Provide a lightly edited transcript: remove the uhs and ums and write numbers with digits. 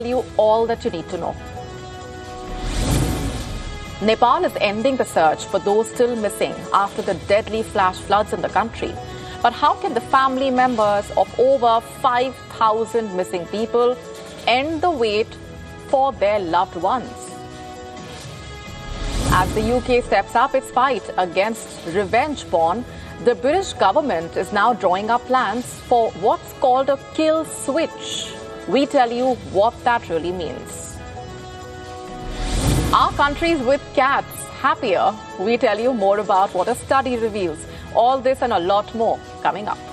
You all that you need to know. Nepal is ending the search for those still missing after the deadly flash floods in the country. But how can the family members of over 5,000 missing people end the wait for their loved ones? As the UK steps up its fight against revenge porn, the British government is now drawing up plans for what's called a kill switch. We tell you what that really means. Are countries with cats happier? We tell you more about what a study reveals. All this and a lot more coming up.